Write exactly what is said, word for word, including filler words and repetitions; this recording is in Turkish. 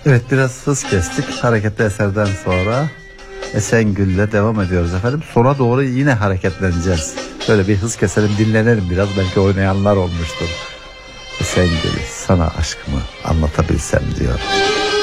Evet, biraz hız kestik. Hareketli eserden sonra Esengül'le devam ediyoruz efendim. Sona doğru yine hareketleneceğiz. Böyle bir hız keselim, dinlenelim biraz. Belki oynayanlar olmuştur. Esengül, sana aşkımı anlatabilsem diyor.